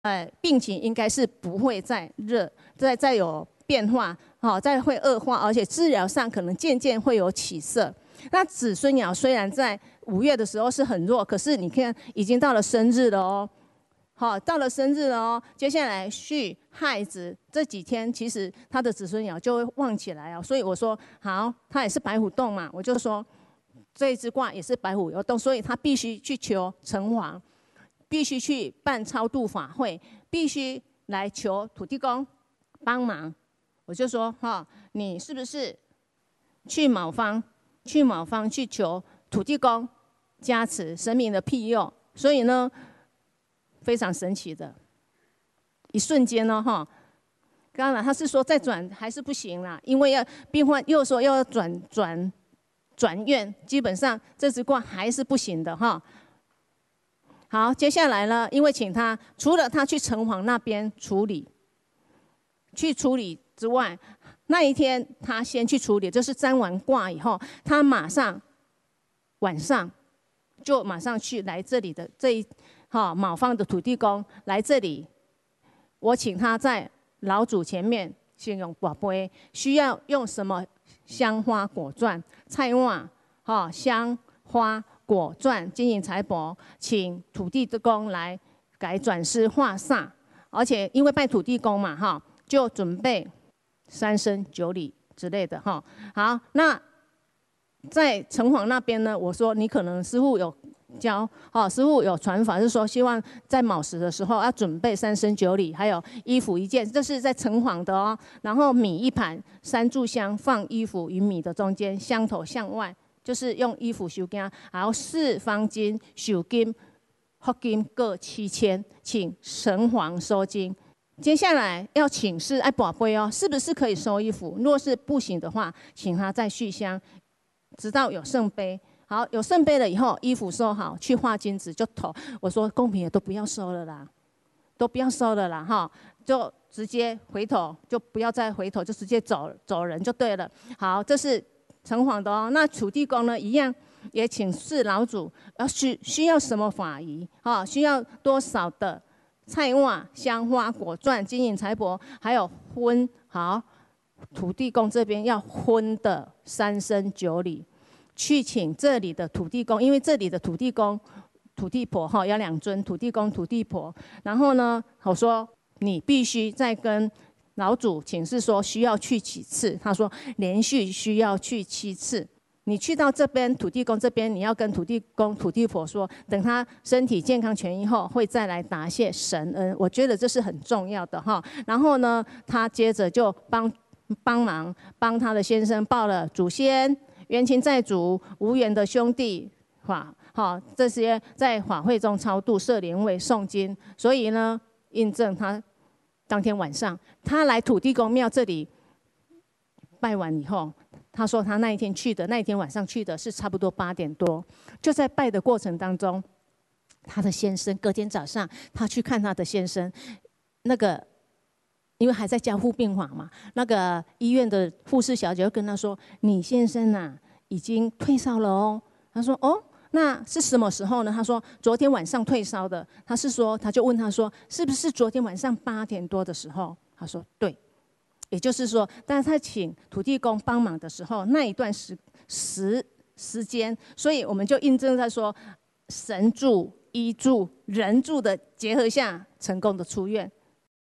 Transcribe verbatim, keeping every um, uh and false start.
呃，病情应该是不会再热，再再有变化，好、哦，再会恶化，而且治疗上可能渐渐会有起色。那子孙爻虽然在五月的时候是很弱，可是你看已经到了生日了哦，好、哦，到了生日了哦，接下来戌亥子这几天，其实他的子孙爻就会旺起来哦。所以我说好，他也是白虎洞嘛，我就说这一支卦也是白虎有洞，所以他必须去求城隍。必须去办超度法会，必须来求土地公帮忙。我就说哈、哦，你是不是去卯方，去卯方去求土地公加持神明的庇佑？所以呢，非常神奇的，一瞬间呢哈，当然他是说再转还是不行啦，因为要病患又说要转转转院，基本上这支卦还是不行的哈。好，接下来呢，因为请他除了他去城隍那边处理，去处理之外，那一天他先去处理，就是占完卦以后，他马上晚上就马上去来这里的这一哈卯方的土地公来这里，我请他在老祖前面先用宝贝，需要用什么香花果钻、菜碗哈香花。果钻、金银财帛，请土地公来改转师化煞，而且因为拜土地公嘛，哈，就准备三牲九礼之类的，哈。好，那在城隍那边呢，我说你可能师父有教，哦，师父有传法，是说希望在卯时的时候要准备三牲九礼，还有衣服一件，这是在城隍的哦。然后米一盘，三炷香放衣服与米的中间，香头向外。就是用衣服收金，然后四方金、手金、福金各七千，请神皇收金。接下来要请示哎，宝贝哦，是不是可以收衣服？若是不行的话，请他再续香，直到有圣杯。好，有圣杯了以后，衣服收好，去画金子就投。我说贡品也都不要收了啦，都不要收了啦，哈，就直接回头，就不要再回头，就直接走走人就对了。好，这是。城隍的哦，那土地公呢一样，也请示老祖，要需需要什么法仪啊、哦？需要多少的菜碗、香花、果钻、金银财帛，还有荤。好，土地公这边要荤的三牲九礼，去请这里的土地公，因为这里的土地公、土地婆哈、哦、要两尊土地公、土地婆。然后呢，我说你必须再跟。老祖请示说需要去几次？他说连续需要去七次。你去到这边土地公这边，你要跟土地公、土地婆说，等他身体健康痊愈后，会再来答谢神恩。我觉得这是很重要的哈。然后呢，他接着就帮帮忙帮他的先生报了祖先、冤亲债主、无缘的兄弟法，哈，这些在法会中超度、设灵位、诵经。所以呢，印证他。当天晚上，他来土地公庙这里拜完以后，他说他那一天去的，那一天晚上去的是差不多八点多。就在拜的过程当中，他的先生隔天早上他去看他的先生，那个因为还在加护病房嘛，那个医院的护士小姐就跟他说：“你先生啊，已经退烧了哦。”他说：“哦。”那是什么时候呢？他说昨天晚上退烧的。他是说，他就问他说，是不是昨天晚上八点多的时候？他说对，也就是说，但是他请土地公帮忙的时候，那一段时时时间，所以我们就印证在说，神助、医助、人助的结合下，成功的出院。